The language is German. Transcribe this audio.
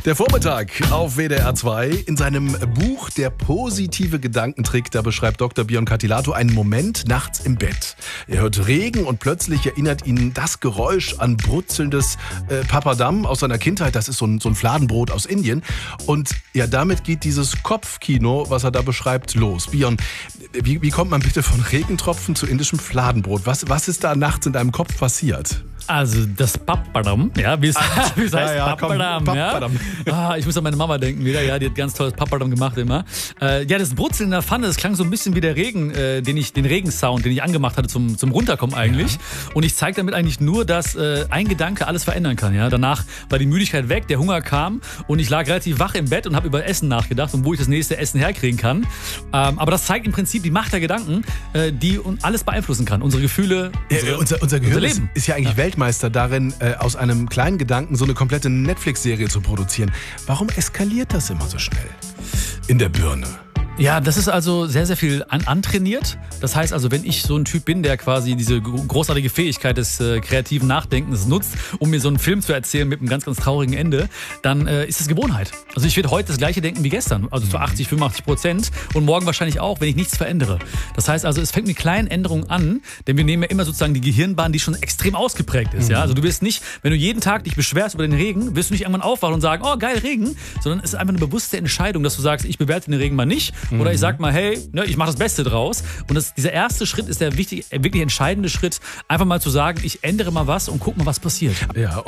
Der Vormittag auf WDR 2. In seinem Buch Der positive Gedankentrick, da beschreibt Dr. Björn Kattilato einen Moment nachts im Bett. Er hört Regen und plötzlich erinnert ihn das Geräusch an brutzelndes Papadam aus seiner Kindheit. Das ist so ein Fladenbrot aus Indien. Und ja, damit geht dieses Kopfkino, was er da beschreibt, los. Björn, wie kommt man bitte von Regentropfen zu indischem Fladenbrot? Was ist da nachts in deinem Kopf passiert? Also das Papadam, ja, wie es heißt, Papadam, ja. Ich muss an meine Mama denken wieder, ja, die hat ganz tolles Papadam gemacht immer. Ja, das Brutzeln in der Pfanne, das klang so ein bisschen wie der Regen, den Regensound, den ich angemacht hatte zum Runterkommen eigentlich. Ja. Und ich zeige damit eigentlich nur, dass ein Gedanke alles verändern kann, ja. Danach war die Müdigkeit weg, der Hunger kam und ich lag relativ wach im Bett und habe über Essen nachgedacht und wo ich das nächste Essen herkriegen kann. Aber das zeigt im Prinzip die Macht der Gedanken, die alles beeinflussen kann. Unsere Gefühle, unser Gehirn Leben. Ist ja eigentlich Weltmeister darin, aus einem kleinen Gedanken so eine komplette Netflix-Serie zu produzieren. Warum eskaliert das immer so schnell in der Birne? Ja, das ist also sehr, sehr viel antrainiert. Das heißt also, wenn ich so ein Typ bin, der quasi diese großartige Fähigkeit des kreativen Nachdenkens nutzt, um mir so einen Film zu erzählen mit einem ganz, ganz traurigen Ende, dann ist es Gewohnheit. Also ich werde heute das gleiche denken wie gestern, also zu 80-85% und morgen wahrscheinlich auch, wenn ich nichts verändere. Das heißt also, es fängt mit kleinen Änderungen an, denn wir nehmen ja immer sozusagen die Gehirnbahn, die schon extrem ausgeprägt ist. Ja? Also du wirst nicht, wenn du jeden Tag dich beschwerst über den Regen, wirst du nicht irgendwann aufwachen und sagen, oh geil, Regen, sondern es ist einfach eine bewusste Entscheidung, dass du sagst, ich bewerte den Regen mal nicht. Oder ich sag mal, hey, ich mache das Beste draus. Und dieser erste Schritt ist der wirklich entscheidende Schritt, einfach mal zu sagen, ich ändere mal was und guck mal, was passiert. Ja.